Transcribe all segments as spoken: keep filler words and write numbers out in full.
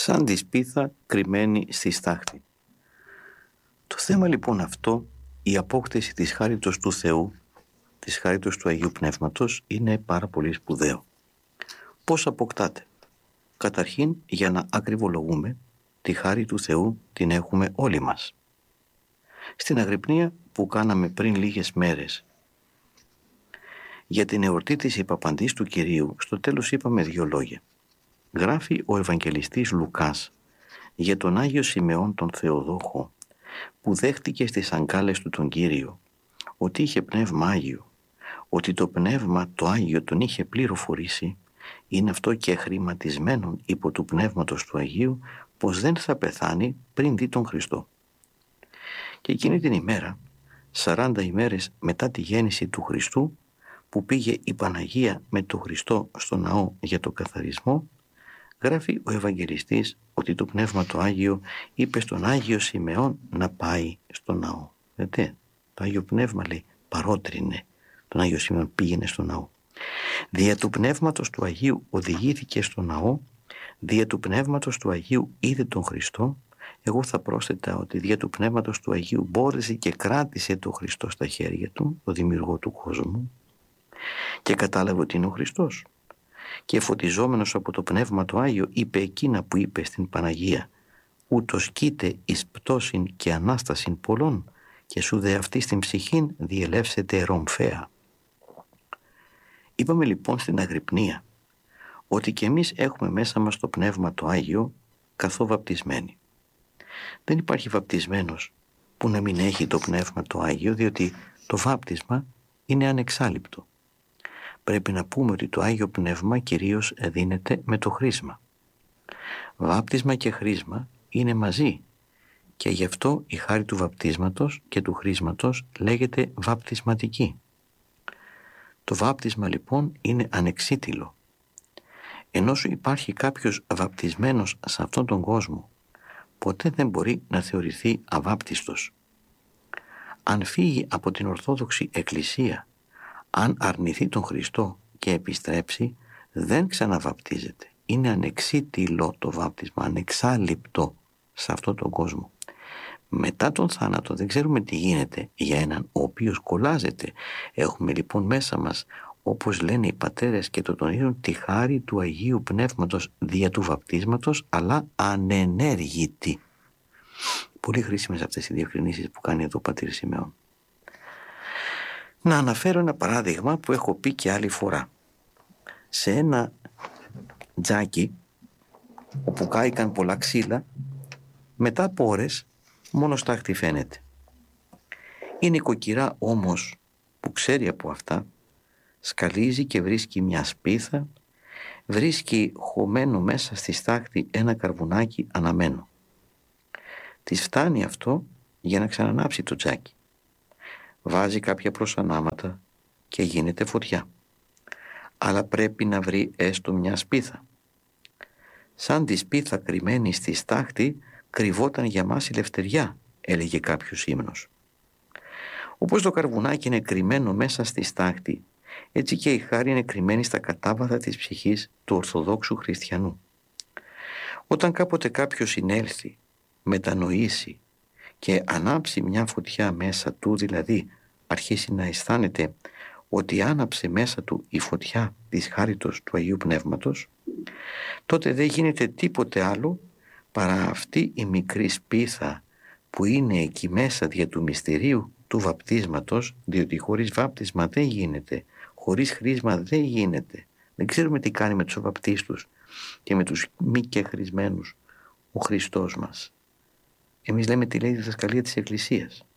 σαν τη σπίθα κρυμμένη στη στάχτη. Το θέμα λοιπόν αυτό, η απόκτηση της χάριτος του Θεού, της χάριτος του Αγίου Πνεύματος, είναι πάρα πολύ σπουδαίο. Πώς αποκτάτε? Καταρχήν, για να ακριβολογούμε, τη χάρη του Θεού την έχουμε όλοι μας. Στην αγρυπνία που κάναμε πριν λίγες μέρες για την εορτή της υπαπαντής του Κυρίου, στο τέλος είπαμε δύο λόγια. Γράφει ο Ευαγγελιστής Λουκάς για τον Άγιο Σιμεών τον Θεοδόχο, που δέχτηκε στις αγκάλες του τον Κύριο ότι είχε πνεύμα Άγιο, ότι το πνεύμα το Άγιο τον είχε πληροφορήσει, είναι αυτό και χρηματισμένον υπό του πνεύματος του Αγίου, πως δεν θα πεθάνει πριν δει τον Χριστό. Και εκείνη την ημέρα, σαράντα ημέρες μετά τη γέννηση του Χριστού, που πήγε η Παναγία με τον Χριστό στο ναό για το καθαρισμό, γράφει ο Ευαγγελιστής ότι το Πνεύμα το Άγιο είπε στον Άγιο Σιμεών να πάει στο ναό. Γιατί το Άγιο Πνεύμα, λέει, παρότρινε τον Άγιο Σιμεών, πήγαινε στο ναό. Δια του Πνεύματος του Αγίου οδηγήθηκε στο ναό, δια του Πνεύματος του Αγίου είδε τον Χριστό. Εγώ θα πρόσθετα ότι δια του Πνεύματος του Αγίου μπόρεσε και κράτησε τον Χριστό στα χέρια του, το δημιουργό του κόσμου, και κατάλαβε ότι είναι ο Χριστός. Και φωτιζόμενος από το Πνεύμα το Άγιο είπε εκείνα που είπε στην Παναγία, ούτως κοίται εις πτώσιν και ανάστασιν πολλών, και σου δε αυτή στην ψυχήν διελεύσεται ρομφαία. Είπαμε λοιπόν στην αγρυπνία ότι και εμείς έχουμε μέσα μας το Πνεύμα το Άγιο καθώ βαπτισμένοι. Δεν υπάρχει βαπτισμένος που να μην έχει το Πνεύμα το Άγιο, διότι το βάπτισμα είναι ανεξάλειπτο. Πρέπει να πούμε ότι το Άγιο Πνεύμα κυρίως δίνεται με το χρίσμα. Βάπτισμα και χρίσμα είναι μαζί και γι' αυτό η χάρη του βαπτίσματος και του χρίσματος λέγεται βαπτισματική. Το βάπτισμα λοιπόν είναι ανεξίτηλο. Ενώ σου υπάρχει κάποιος βαπτισμένος σε αυτόν τον κόσμο, ποτέ δεν μπορεί να θεωρηθεί αβάπτιστος. Αν φύγει από την Ορθόδοξη Εκκλησία, αν αρνηθεί τον Χριστό και επιστρέψει, δεν ξαναβαπτίζεται. Είναι ανεξίτηλο το βάπτισμα, ανεξάλειπτο σε αυτόν τον κόσμο. Μετά τον θάνατο δεν ξέρουμε τι γίνεται για έναν ο οποίος κολλάζεται. Έχουμε λοιπόν μέσα μας, όπως λένε οι πατέρες και το τονίζουν, τη χάρη του Αγίου Πνεύματος δια του βαπτίσματος, αλλά ανενέργητη. Πολύ χρήσιμες αυτές οι διευκρινήσεις που κάνει εδώ ο πατήρ Σιμεών. Να αναφέρω ένα παράδειγμα που έχω πει και άλλη φορά. Σε ένα τζάκι όπου κάηκαν πολλά ξύλα, μετά από ώρες μόνο στάχτη φαίνεται. Η νοικοκυρά όμως που ξέρει από αυτά, σκαλίζει και βρίσκει μια σπίθα, βρίσκει χωμένο μέσα στη στάχτη ένα καρβουνάκι αναμένο. Της φτάνει αυτό για να ξανανάψει το τζάκι. Βάζει κάποια προσανάματα και γίνεται φωτιά. Αλλά πρέπει να βρει έστω μια σπίθα. Σαν τη σπίθα κρυμμένη στη στάχτη κρυβόταν για μας η λευτεριά, έλεγε κάποιος ύμνος. Όπως το καρβουνάκι είναι κρυμμένο μέσα στη στάχτη, έτσι και η χάρη είναι κρυμμένη στα κατάβαθα της ψυχής του Ορθοδόξου Χριστιανού. Όταν κάποτε κάποιος συνέλθει, μετανοήσει και ανάψει μια φωτιά μέσα του, δηλαδή αρχίσει να αισθάνεται ότι άναψε μέσα του η φωτιά της χάριτος του Αγίου Πνεύματος, τότε δεν γίνεται τίποτε άλλο παρά αυτή η μικρή σπίθα που είναι εκεί μέσα δια του μυστηρίου του βαπτίσματος, διότι χωρίς βάπτισμα δεν γίνεται, χωρίς χρίσμα δεν γίνεται. Δεν ξέρουμε τι κάνει με τους βαπτίστους και με τους μη και χρησμένους ο Χριστός μας. Εμείς λέμε τι λέει η διδασκαλία της Εκκλησίας.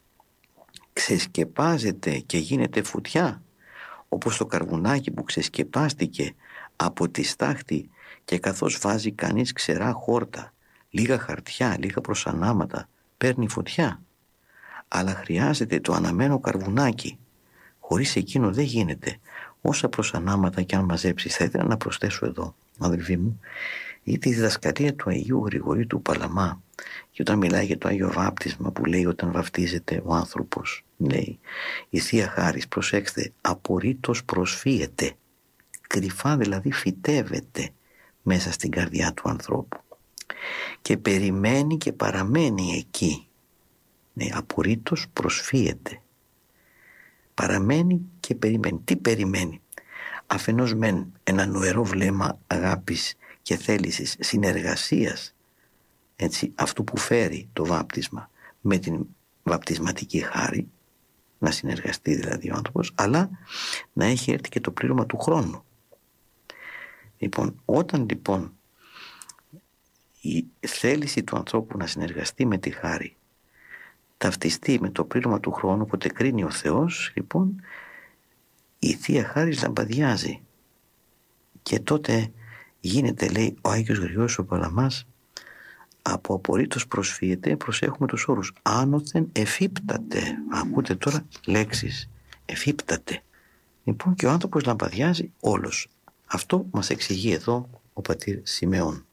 Ξεσκεπάζεται και γίνεται φωτιά, όπως το καρβουνάκι που ξεσκεπάστηκε από τη στάχτη και καθώς βάζει κανείς ξερά χόρτα, λίγα χαρτιά, λίγα προσανάματα, παίρνει φωτιά. Αλλά χρειάζεται το αναμένο καρβουνάκι. Χωρίς εκείνο δεν γίνεται. Όσα προσανάματα και αν μαζέψεις, θα ήθελα να προσθέσω εδώ, αδελφοί μου, ή τη διδασκαλία του Αγίου Γρηγορείου του Παλαμά, και όταν μιλάει για το Άγιο Βάπτισμα που λέει όταν βαπτίζεται ο άνθρωπος, λέει η Θεία Χάρις, προσέξτε, απορρίτως προσφύεται, κρυφά δηλαδή φυτεύεται μέσα στην καρδιά του ανθρώπου. και περιμένει και παραμένει εκεί. Ναι, απορρίτως προσφύεται. Παραμένει και περιμένει. Τι περιμένει? Αφενός μεν ένα νοερό βλέμμα αγάπης και θέλησης, συνεργασίας, έτσι, αυτού που φέρει το βάπτισμα με την βαπτισματική χάρη, να συνεργαστεί δηλαδή ο άνθρωπος, αλλά να έχει έρθει και το πλήρωμα του χρόνου. Λοιπόν, όταν λοιπόν η θέληση του ανθρώπου να συνεργαστεί με τη χάρη ταυτιστεί με το πλήρωμα του χρόνου, όποτε κρίνει ο Θεός, λοιπόν η Θεία Χάρις λαμπαδιάζει και τότε γίνεται, λέει ο Άγιος Γρηγόριος ο Παλαμάς, από απορρίτως προσφύεται, προσέχουμε τους όρους, άνωθεν εφύπταται. Ακούτε τώρα λέξεις, εφύπταται. Λοιπόν, και ο άνθρωπος λαμπαδιάζει όλος. Αυτό μας εξηγεί εδώ ο πατήρ Σιμεών.